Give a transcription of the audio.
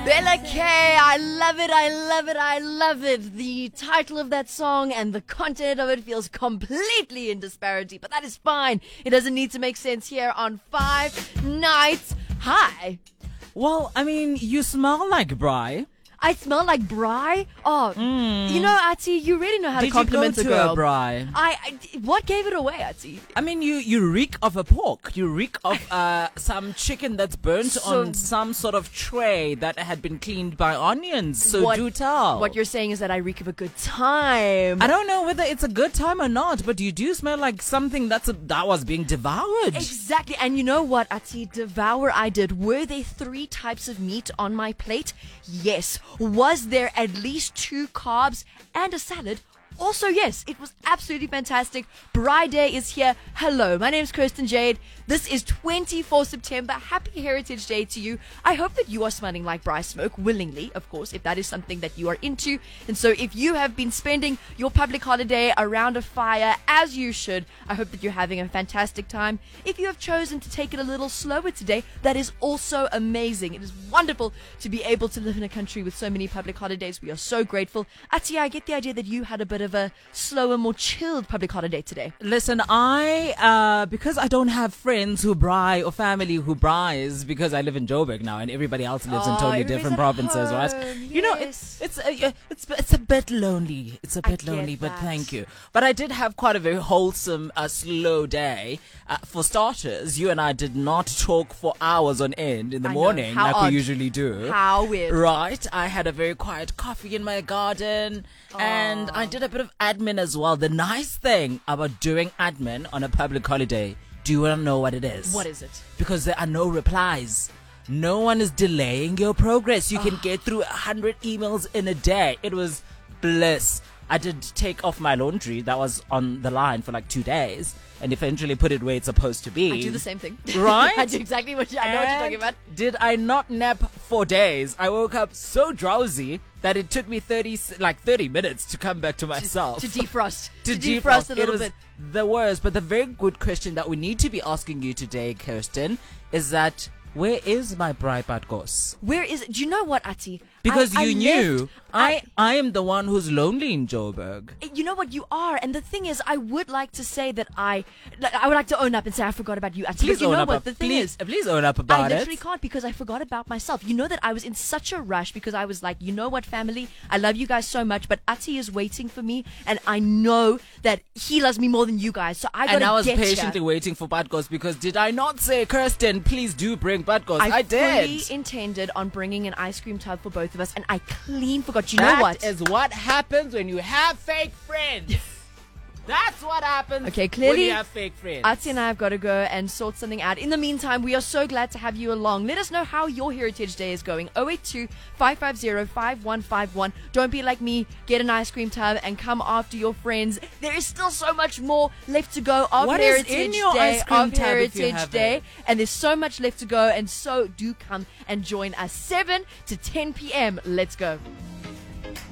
Bella K, I love it, I love it, I love it. The title of that song and the content of it feels completely in disparity, but that is fine. It doesn't need to make sense here on 5 Nights High. Well, I mean, you smell like Bri. I smell like Bri? Oh, you know, Ati, you really know how to compliment Did you a go to girl. a Bri? What gave it away, Ati? I mean, you reek of a pork. You reek of some chicken that's burnt on some sort of tray that had been cleaned by onions. So do tell. What you're saying is that I reek of a good time. I don't know whether it's a good time or not, but you do smell like something that was being devoured. Exactly. And you know what, Ati? Devour I did. Were there 3 types of meat on my plate? Yes. Was there at least 2 carbs and a salad? Also, yes, it was absolutely fantastic. Bri Day is here. Hello, my name is Kirsten Jade. This is 24 September. Happy Heritage Day to you. I hope that you are smelling like Bri smoke willingly, of course, if that is something that you are into. And so if you have been spending your public holiday around a fire, as you should, I hope that you're having a fantastic time. If you have chosen to take it a little slower today, that is also amazing. It is wonderful to be able to live in a country with so many public holidays. We are so grateful. Ati, I get the idea that you had a bit of a slower, more chilled public holiday today. Listen, because I don't have friends who Bri or family who Bris, because I live in Joburg now and everybody else lives in totally different provinces, right? Yes. You know, it's a bit lonely. It's a bit lonely, but thank you. But I did have quite a very wholesome, slow day. For starters, you and I did not talk for hours on end in the morning like we usually do. How weird. Right. I had a very quiet coffee in my garden. And I did a bit of admin as well. The nice thing about doing admin on a public holiday, do you want to know what it is? What is it? Because there are no replies. No one is delaying your progress. You can get through 100 emails in a day. It was bliss. I did take off my laundry that was on the line for like 2 days and eventually put it where it's supposed to be. I do the same thing. Right? I do exactly what I know what you're talking about. Did I not nap for days? I woke up so drowsy that it took me 30 minutes to come back to myself. To defrost. To defrost a little bit. The worst. But the very good question that we need to be asking you today, Kirsten, is that where is my bride Badgos? Where is it? Do you know what, Ati? Because you knew I am the one who's lonely in Joburg. You know what, you are. And the thing is, I would like to say that I would like to own up and say I forgot about you, Ati. Please you own know up. what, the thing is, please own up about it. I literally can't because I forgot about myself. You know that I was in such a rush because I was like, you know what, family? I love you guys so much, but Ati is waiting for me and I know that he loves me more than you guys. So I gotta get And I was patiently waiting for Badgos because did I not say, Kirsten, please do bring Badgos? I did. I fully intended on bringing an ice cream tub for both of us and I clean forgot. You know what? That is what happens when you have fake friends. That's what happens clearly, when you have fake friends. Ati and I have got to go and sort something out. In the meantime, we are so glad to have you along. Let us know how your Heritage Day is going. 082-550-5151. Don't be like me. Get an ice cream tub and come after your friends. There is still so much more left to go of What is Heritage in your Day. ice cream Of tub if you Heritage have Day. it? And there's so much left to go. And so do come and join us 7 to 10 p.m. Let's go.